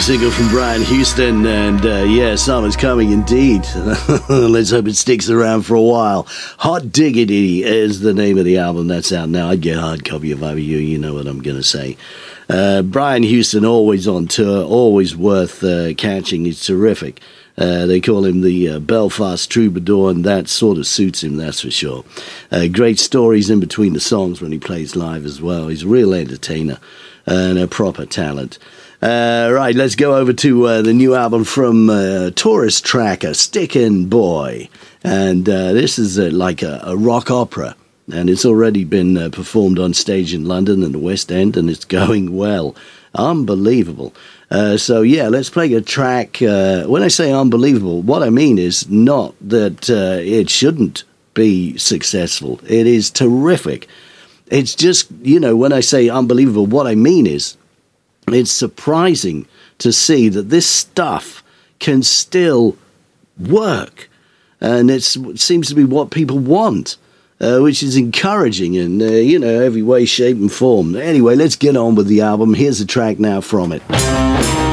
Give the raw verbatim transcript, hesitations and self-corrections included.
single from Brian Houston, and uh, yeah, summer's coming indeed. Let's hope it sticks around for a while. Hot Diggity is the name of the album. That's out now. I'd get a hard copy if I were you. You know what I'm going to say. Uh, Brian Houston, always on tour, always worth uh, catching. He's terrific. Uh, they call him the uh, Belfast Troubadour, and that sort of suits him, that's for sure. Uh, great stories in between the songs when he plays live as well. He's a real entertainer and a proper talent. Uh, right, let's go over to uh, the new album from uh, Tourist Tracker, Stickin' Boy. And uh, this is uh, like a, a rock opera. And it's already been uh, performed on stage in London and the West End, and it's going well. Unbelievable. Uh, so, yeah, let's play a track. Uh, when I say unbelievable, what I mean is not that uh, it shouldn't be successful. It is terrific. It's just, you know, when I say unbelievable, what I mean is it's surprising to see that this stuff can still work. And it's, it seems to be what people want. Uh, which is encouraging in, uh, you know, every way, shape and form. Anyway, let's get on with the album. Here's a track now from it.